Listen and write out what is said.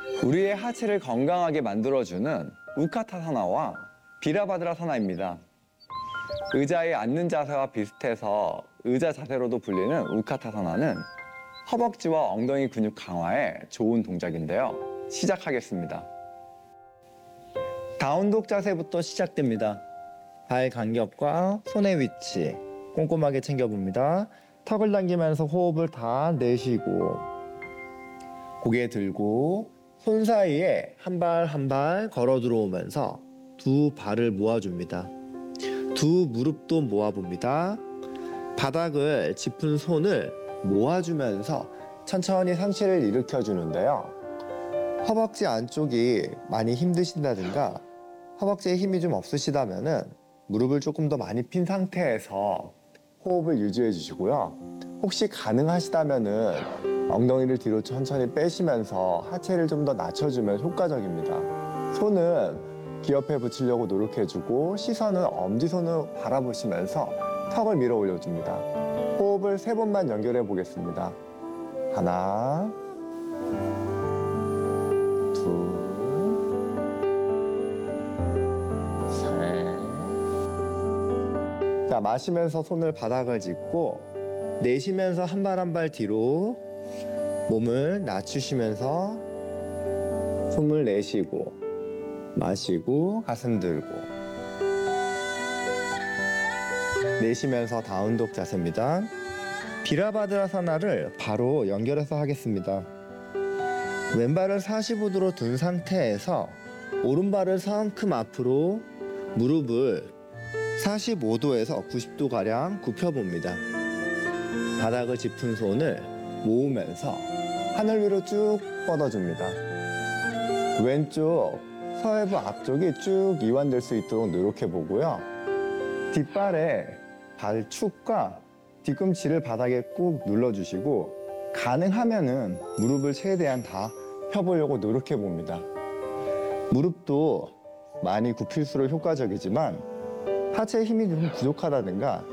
우리의 하체를 건강하게 만들어주는 우카타사나와 비라바드라사나입니다. 의자에 앉는 자세와 비슷해서 의자 자세로도 불리는 우카타사나는 허벅지와 엉덩이 근육 강화에 좋은 동작인데요. 시작하겠습니다. 다운독 자세부터 시작됩니다. 발 간격과 손의 위치 꼼꼼하게 챙겨봅니다. 턱을 당기면서 호흡을 다 내쉬고 고개 들고 손 사이에 한 발 한 발 걸어 들어오면서 두 발을 모아줍니다. 두 무릎도 모아봅니다. 바닥을 짚은 손을 모아주면서 천천히 상체를 일으켜주는데요. 허벅지 안쪽이 많이 힘드신다든가 허벅지에 힘이 좀 없으시다면은 무릎을 조금 더 많이 핀 상태에서 호흡을 유지해 주시고요. 혹시 가능하시다면은 엉덩이를 뒤로 천천히 빼시면서 하체를 좀 더 낮춰주면 효과적입니다. 손은 귀 옆에 붙이려고 노력해주고 시선은 엄지손으로 바라보시면서 턱을 밀어 올려줍니다. 호흡을 3번만 연결해 보겠습니다. 하나, 둘, 셋. 자, 마시면서 손을 바닥을 짚고 내쉬면서 한 발 한 발 뒤로 몸을 낮추시면서 숨을 내쉬고 마시고 가슴 들고 내쉬면서 다운독 자세입니다. 비라바드라사나를 바로 연결해서 하겠습니다. 왼발을 45도로 둔 상태에서 오른발을 성큼 앞으로 무릎을 45도에서 90도가량 굽혀봅니다. 바닥을 짚은 손을 모으면서 하늘 위로 쭉 뻗어줍니다. 왼쪽 서해부 앞쪽이 쭉 이완될 수 있도록 노력해보고요. 뒷발에 발축과 뒤꿈치를 바닥에 꾹 눌러주시고 가능하면은 무릎을 최대한 다 펴보려고 노력해봅니다. 무릎도 많이 굽힐수록 효과적이지만 하체에 힘이 좀 부족하다든가